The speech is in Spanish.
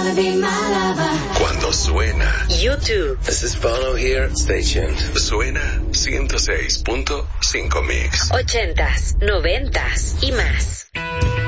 Cuando suena YouTube. This is Bono here. Stay tuned. Suena 106.5 Mix. 80s, 90s y más.